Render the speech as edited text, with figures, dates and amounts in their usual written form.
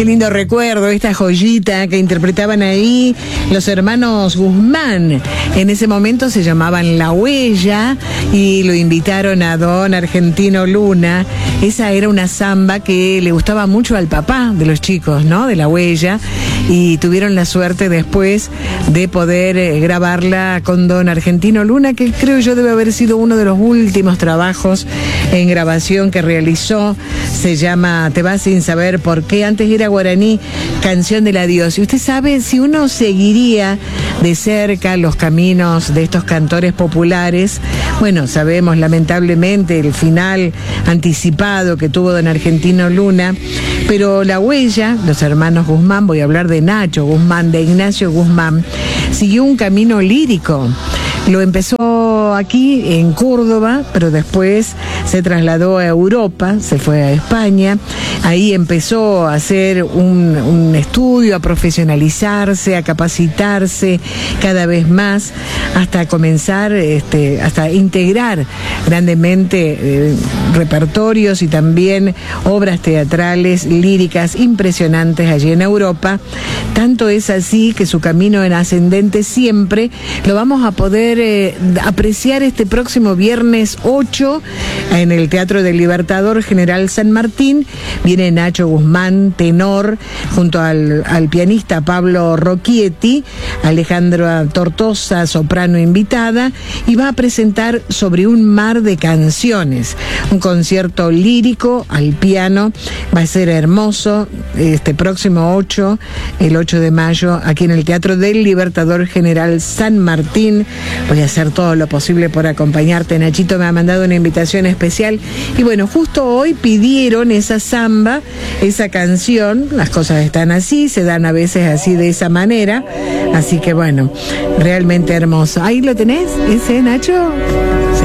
lindo recuerdo, esta joyita que interpretaban ahí los hermanos Guzmán. En ese momento se llamaban La Huella y lo invitaron a don Argentino Luna. Esa era una samba que le gustaba mucho al papá de los chicos, ¿no? De La Huella. Y tuvieron la suerte después de poder grabarla con don Argentino Luna, que creo yo debe haber sido uno de los últimos trabajos en grabación que realizó. Se llama Te vas sin saber por qué. Antes era guaraní, Canción del Adiós. Y usted sabe, si uno seguiría de cerca los caminos de estos cantores populares, bueno, sabemos lamentablemente el final anticipado que tuvo don Argentino Luna, pero La Huella, los hermanos Guzmán, voy a hablar de Nacho Guzmán, de Ignacio Guzmán, siguió un camino lírico. Lo empezó aquí en Córdoba, pero después se trasladó a Europa, se fue a España. Ahí empezó a hacer un estudio, a profesionalizarse, a capacitarse cada vez más, hasta comenzar, hasta integrar grandemente repertorios y también obras teatrales, líricas impresionantes allí en Europa. Tanto es así que su camino en ascendente siempre lo vamos a poder apreciar este próximo viernes 8 en el Teatro del Libertador General San Martín. Viene Nacho Guzmán, tenor, junto al pianista Pablo Rocchietti, Alejandra Tortosa, soprano invitada, y va a presentar Sobre un mar de canciones, un concierto lírico al piano. Va a ser hermoso este próximo 8, el 8 de mayo, aquí en el Teatro del Libertador General San Martín. Voy a hacer todo lo posible por acompañarte. Nachito me ha mandado una invitación especial y bueno, justo hoy pidieron esa samba, esa canción. Las cosas están así, se dan a veces así de esa manera, así que bueno, realmente hermoso. ¿Ahí lo tenés, ese Nacho?